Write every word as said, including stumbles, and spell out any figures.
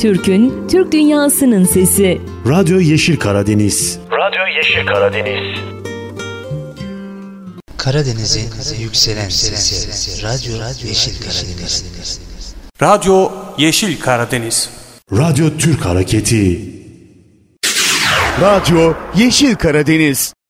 Türk'ün, Türk dünyasının sesi. Radyo Yeşil Karadeniz. Radyo Yeşil Karadeniz. Karadeniz'in yükselen sesi. Radyo Yeşil Karadeniz. Radyo Yeşil Karadeniz. Radyo Türk Hareketi. Radyo Yeşil Karadeniz.